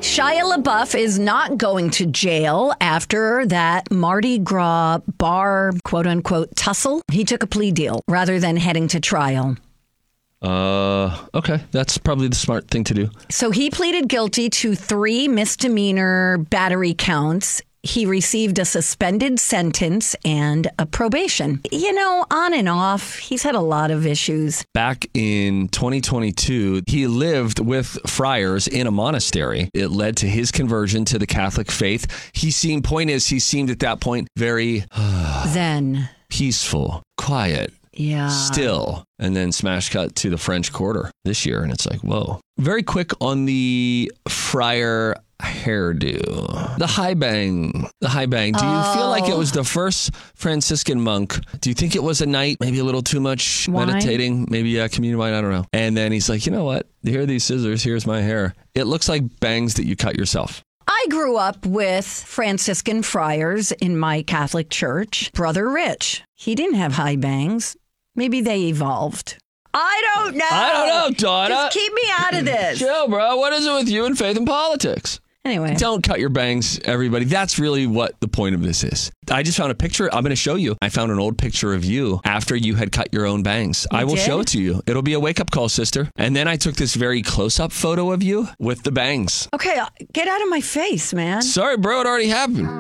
Shia LaBeouf is not going to jail after that Mardi Gras bar, quote unquote, tussle. He took a plea deal rather than heading to trial. Okay. That's probably the smart thing to do. So he pleaded guilty to 3 misdemeanor battery counts. He received a suspended sentence and a probation. You know, on and off, he's had a lot of issues. Back in 2022, he lived with friars in a monastery. It led to his conversion to the Catholic faith. He seemed at that point very Zen. Peaceful, quiet. Yeah. Still. And then smash cut to the French Quarter this year. And it's like, whoa. Very quick on the friar hairdo. The high bang. Do you feel like it was the first Franciscan monk? Do you think it was a night, maybe a little too much wine? Meditating? Maybe communion wine? I don't know. And then he's like, you know what? Here are these scissors. Here's my hair. It looks like bangs that you cut yourself. I grew up with Franciscan friars in my Catholic church. Brother Rich, he didn't have high bangs. Maybe they evolved. I don't know, Donna. Just keep me out of this. Chill, bro. What is it with you and faith and politics? Anyway. Don't cut your bangs, everybody. That's really what the point of this is. I just found a picture. I'm going to show you. I found an old picture of you after you had cut your own bangs. I will show it to you. It'll be a wake-up call, sister. And then I took this very close-up photo of you with the bangs. Okay, get out of my face, man. Sorry, bro. It already happened.